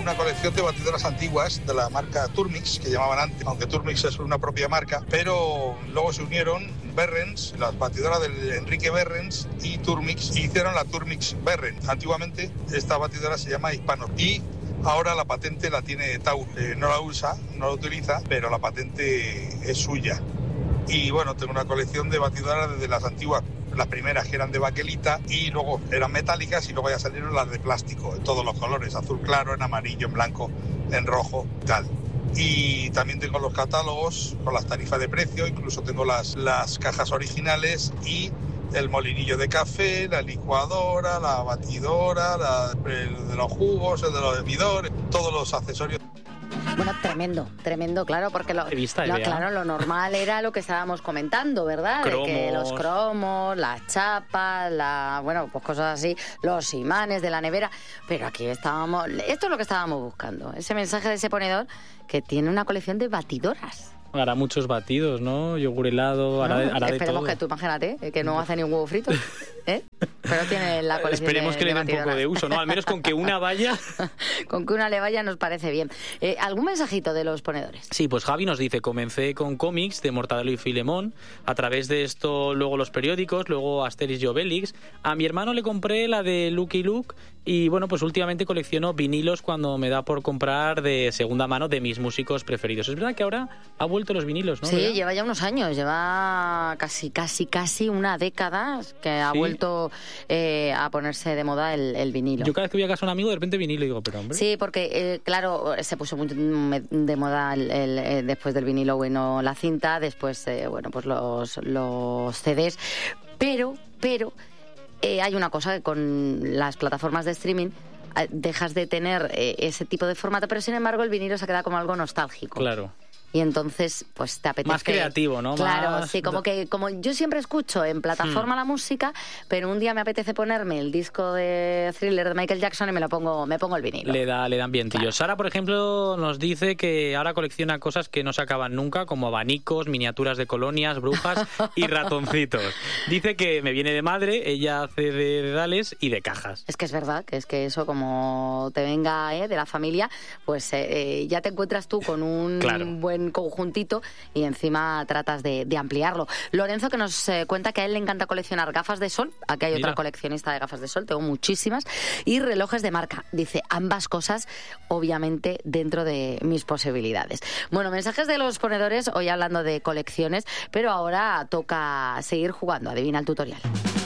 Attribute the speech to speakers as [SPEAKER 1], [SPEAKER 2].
[SPEAKER 1] una colección de batidoras antiguas de la marca Turmix, que llamaban antes, aunque Turmix es una propia marca, pero luego se unieron Berrens, las batidoras de Enrique Berrens y Turmix, y hicieron la Turmix Berrens. Antiguamente esta batidora se llama Hispano y ahora la patente la tiene Taur. No la usa, no la utiliza, pero la patente es suya. Y bueno, tengo una colección de batidoras desde las antiguas, las primeras que eran de baquelita y luego eran metálicas y luego ya salieron las de plástico, en todos los colores, azul claro, en amarillo, en blanco, en rojo, tal. Y también tengo los catálogos con las tarifas de precio, incluso tengo las cajas originales y el molinillo de café, la licuadora, la batidora, el de los jugos, el de los bebidores, todos los accesorios.
[SPEAKER 2] Bueno, tremendo, claro, porque lo normal era lo que estábamos comentando, ¿verdad?
[SPEAKER 3] Cromos.
[SPEAKER 2] De que los cromos, las chapas, pues cosas así, los imanes de la nevera, pero aquí esto es lo que estábamos buscando, ese mensaje de ese ponedor que tiene una colección de batidoras.
[SPEAKER 3] Hará muchos batidos, ¿no? Yogur helado, hará de todo.
[SPEAKER 2] Esperemos que tú, imagínate, que no hace ni un huevo frito, ¿eh? Pero tiene la colección.
[SPEAKER 3] Esperemos que le dé un poco de uso, ¿no? Al menos con que una vaya.
[SPEAKER 2] Con que una le vaya nos parece bien. ¿Algún mensajito de los ponedores?
[SPEAKER 3] Sí, pues Javi nos dice, comencé con cómics de Mortadelo y Filemón, a través de esto luego los periódicos, luego Asterix y Obelix. A mi hermano le compré la de Lucky Luke y bueno, pues últimamente colecciono vinilos cuando me da por comprar de segunda mano de mis músicos preferidos. Es verdad que ahora ha vuelto los vinilos, ¿no?
[SPEAKER 2] Sí,
[SPEAKER 3] ¿verdad?
[SPEAKER 2] lleva ya unos años, lleva casi una década que ha vuelto a ponerse de moda el vinilo.
[SPEAKER 3] Yo cada vez que voy a casa de un amigo, de repente vinilo, y digo, pero hombre.
[SPEAKER 2] Sí, porque claro, se puso muy de moda después del vinilo, bueno, la cinta, después, pues los CDs, pero hay una cosa, que con las plataformas de streaming dejas de tener ese tipo de formato, pero sin embargo el vinilo se queda como algo nostálgico.
[SPEAKER 3] Claro.
[SPEAKER 2] Y entonces, pues te apetece...
[SPEAKER 3] Más creativo, ¿no?
[SPEAKER 2] Claro, sí, como yo siempre escucho en plataforma la música, pero un día me apetece ponerme el disco de Thriller de Michael Jackson y me pongo el vinilo.
[SPEAKER 3] Le da ambientillo. Claro. Sara, por ejemplo, nos dice que ahora colecciona cosas que no se acaban nunca, como abanicos, miniaturas de colonias, brujas y ratoncitos. Dice que me viene de madre, ella hace de dedales y de cajas.
[SPEAKER 2] Es que es verdad, que es que eso como te venga de la familia, pues ya te encuentras tú con un buen conjuntito y encima tratas de ampliarlo. Lorenzo, que nos cuenta que a él le encanta coleccionar gafas de sol. Aquí hay otra coleccionista de gafas de sol, tengo muchísimas, y relojes de marca. Dice, ambas cosas obviamente dentro de mis posibilidades. Bueno, mensajes de los ponedores, hoy hablando de colecciones, pero ahora toca seguir jugando. Adivina el tutorial.